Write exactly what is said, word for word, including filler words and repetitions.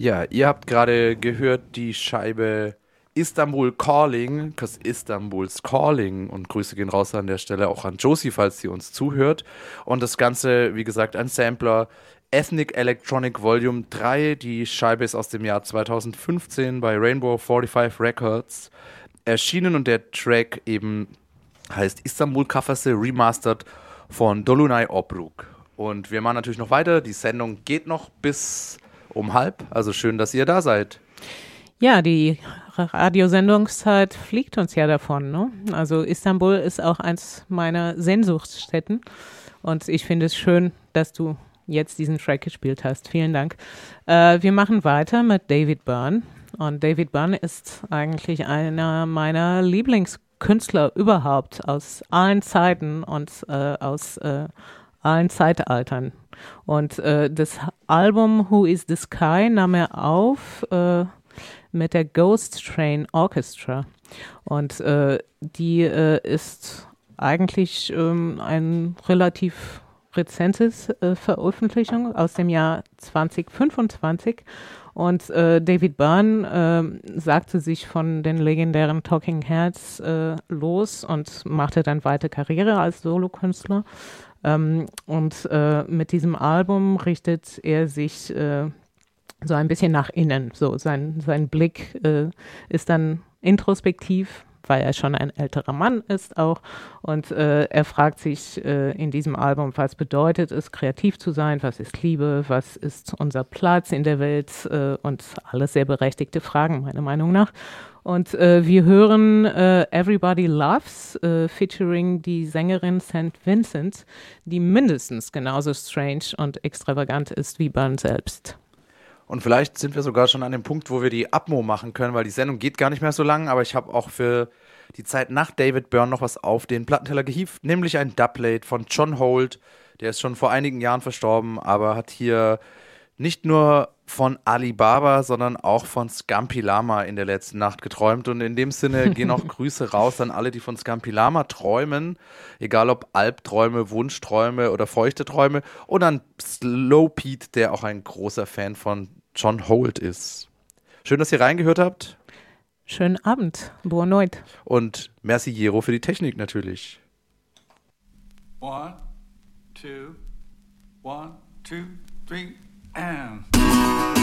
Ja, ihr habt gerade gehört die Scheibe Istanbul Calling, cause Istanbul's Calling. Und Grüße gehen raus an der Stelle auch an Josie, falls sie uns zuhört. Und das Ganze, wie gesagt, ein Sampler Ethnic Electronic Volume drei. Die Scheibe ist aus dem Jahr zweitausendfünfzehn bei Rainbow fünfundvierzig Records erschienen und der Track eben heißt Istanbul Kafası Remastered von Dolunay Obruk. Und wir machen natürlich noch weiter. Die Sendung geht noch bis um halb. Also schön, dass ihr da seid. Ja, die Radiosendungszeit fliegt uns ja davon, ne? Also Istanbul ist auch eins meiner Sehnsuchtsstätten. Und ich finde es schön, dass du jetzt diesen Track gespielt hast. Vielen Dank. Äh, wir machen weiter mit David Byrne. Und David Byrne ist eigentlich einer meiner Lieblingskünstler überhaupt aus allen Zeiten und äh, aus äh, allen Zeitaltern. Und äh, das Album Who is the Sky nahm er auf äh, mit der Ghost Train Orchestra. Und äh, die äh, ist eigentlich ähm, ein relativ rezentes äh, Veröffentlichung aus dem Jahr zwanzig fünfundzwanzig. Und äh, David Byrne äh, sagte sich von den legendären Talking Heads äh, los und machte dann weiter Karriere als Solokünstler. Ähm, und äh, mit diesem Album richtet er sich äh, so ein bisschen nach innen. So sein, sein Blick äh, ist dann introspektiv, weil er schon ein älterer Mann ist auch. Und äh, er fragt sich äh, in diesem Album, was bedeutet es, kreativ zu sein, was ist Liebe, was ist unser Platz in der Welt äh, und alles sehr berechtigte Fragen, meiner Meinung nach. Und äh, wir hören äh, Everybody Loves, äh, featuring die Sängerin Saint Vincent, die mindestens genauso strange und extravagant ist wie Byrne selbst. Und vielleicht sind wir sogar schon an dem Punkt, wo wir die Abmo machen können, weil die Sendung geht gar nicht mehr so lang, aber ich habe auch für die Zeit nach David Byrne noch was auf den Plattenteller gehievt, nämlich ein Doublate von John Holt. Der ist schon vor einigen Jahren verstorben, aber hat hier nicht nur von Alibaba, sondern auch von Scampi Lama in der letzten Nacht geträumt. Und in dem Sinne gehen auch Grüße raus an alle, die von Scampi Lama träumen. Egal ob Albträume, Wunschträume oder feuchte Träume. Und an Slow Pete, der auch ein großer Fan von John Holt ist. Schön, dass ihr reingehört habt. Schönen Abend. Boa noite. Und merci Jero für die Technik natürlich. One, two, one, two, three, and...